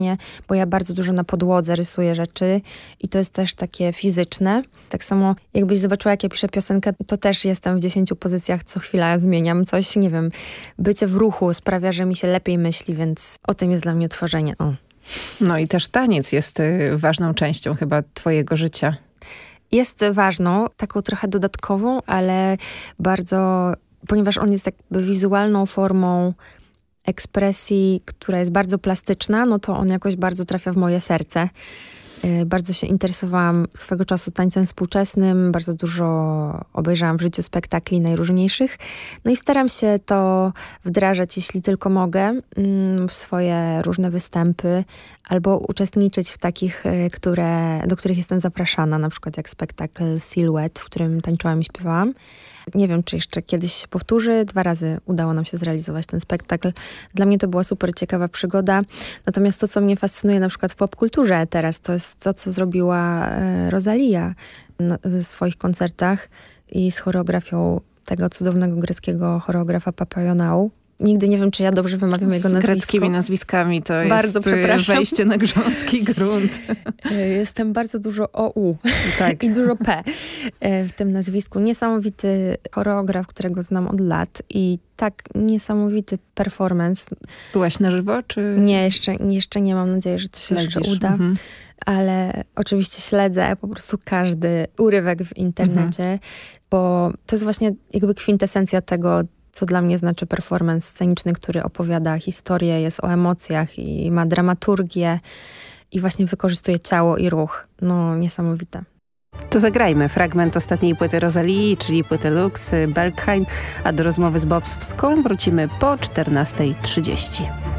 Nie? Bo ja bardzo dużo na podłodze rysuję rzeczy i to jest też takie fizyczne. Tak samo jakbyś zobaczyła, jak ja piszę piosenkę, to też jestem w 10 pozycjach, co chwila zmieniam coś, nie wiem. Bycie w ruchu sprawia, że mi się lepiej myśli, więc o tym jest dla mnie tworzenie. O. No i też taniec jest ważną częścią chyba twojego życia. Jest ważną, taką trochę dodatkową, ale bardzo, ponieważ on jest jakby wizualną formą ekspresji, która jest bardzo plastyczna, no to on jakoś bardzo trafia w moje serce. Bardzo się interesowałam swego czasu tańcem współczesnym, bardzo dużo obejrzałam w życiu spektakli najróżniejszych. No i staram się to wdrażać, jeśli tylko mogę, w swoje różne występy, albo uczestniczyć w takich, do których jestem zapraszana, na przykład jak spektakl Silhouette, w którym tańczyłam i śpiewałam. Nie wiem, czy jeszcze kiedyś się powtórzy. 2 razy udało nam się zrealizować ten spektakl. Dla mnie to była super ciekawa przygoda. Natomiast to, co mnie fascynuje na przykład w popkulturze teraz, to jest to, co zrobiła Rosalia w swoich koncertach i z choreografią tego cudownego greckiego choreografa Papajonału. Nigdy nie wiem, czy ja dobrze wymawiam jego nazwisko. Z greckimi nazwiskami to bardzo jest wejście na grząski grunt. Jestem bardzo dużo OU tak. I dużo P w tym nazwisku. Niesamowity choreograf, którego znam od lat i tak niesamowity performance. Byłaś na żywo, czy? Nie, jeszcze nie. Mam nadzieję, że to się jeszcze uda. Ale oczywiście śledzę po prostu każdy urywek w internecie, bo to jest właśnie jakby kwintesencja tego, co dla mnie znaczy performance sceniczny, który opowiada historię, jest o emocjach i ma dramaturgię i właśnie wykorzystuje ciało i ruch. No, niesamowite. To zagrajmy fragment ostatniej płyty Rosalii, czyli płyty Lux, Berghain, a do rozmowy z Bobswską wrócimy po 14:30.